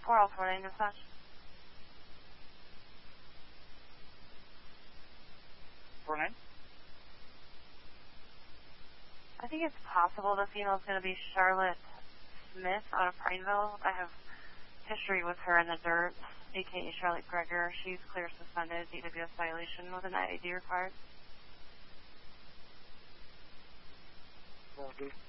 404 dispatch. I think it's possible the female's going to be Charlotte Smith out of Prineville. I have history with her in the dirt, a.k.a. Charlotte Greger. She's clear suspended, DWS violation with an IAD required. Okay.